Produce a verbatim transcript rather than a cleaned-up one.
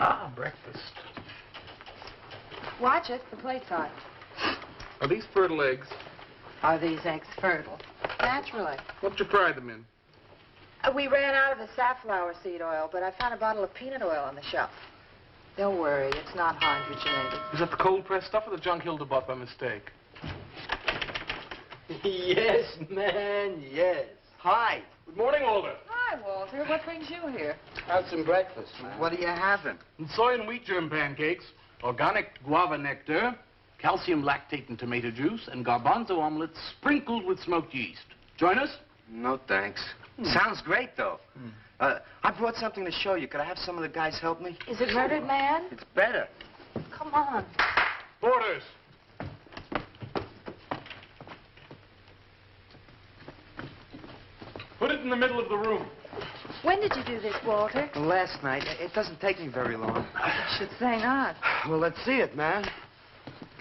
Ah, breakfast. Watch it. The plate's hot. Are these fertile eggs? Are these eggs fertile? Naturally. What'd you fry them in? Uh, we ran out of the safflower seed oil, but I found a bottle of peanut oil on the shelf. Don't worry, it's not hydrogenated. Is that the cold-pressed stuff or the junk Hilda bought by mistake? Yes, man, yes. Hi. Good morning, Walter. Hi, Walter. What brings you here? Have some breakfast, man. What are you having? And soy and wheat germ pancakes, organic guava nectar, calcium lactate and tomato juice, and garbanzo omelets sprinkled with smoked yeast. Join us? No, thanks. Hmm. Sounds great, though. Hmm. Uh, I brought something to show you. Could I have some of the guys help me? Is it Murdered Man? It's better. Come on. Boarders. Put it in the middle of the room. When did you do this, Walter? Last night. It doesn't take me very long. I should say not. Well, let's see it, man.